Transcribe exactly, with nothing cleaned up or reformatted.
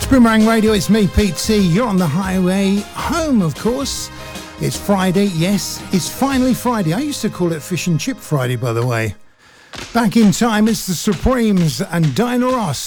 Boomerang Radio, it's me, Pete C. You're on the highway home, of course. It's Friday, yes, it's finally Friday. I used to call it Fish and Chip Friday, by the way. Back in time, it's the Supremes and Diana Ross.